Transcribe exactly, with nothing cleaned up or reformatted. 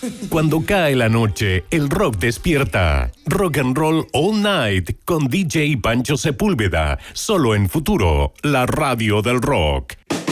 Cuando cae la noche, el rock despierta. Rock and Roll All Night con D J Pancho Sepúlveda, solo en Futuro, la radio del rock.